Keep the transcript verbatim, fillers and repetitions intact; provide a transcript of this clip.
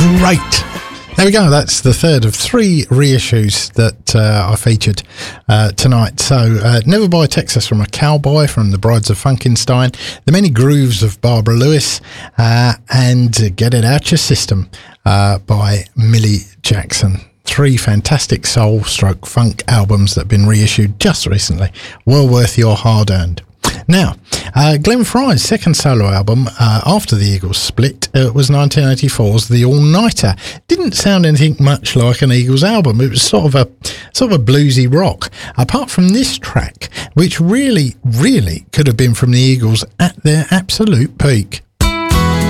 great. There we go. That's the third of three reissues that uh, I featured uh, tonight. So, uh, Never Buy Texas from a Cowboy from the Brides of Funkenstein, The Many Grooves of Barbara Lewis, uh, and Get It Out Your System uh, by Millie Jackson. Three fantastic soul stroke funk albums that have been reissued just recently. Well worth your hard-earned. Now, uh, Glenn Frey's second solo album uh, after the Eagles split uh, was nineteen eighty-four's The All Nighter. Didn't sound anything much like an Eagles album. It was sort of a sort of a bluesy rock. Apart from this track, which really, really could have been from the Eagles at their absolute peak.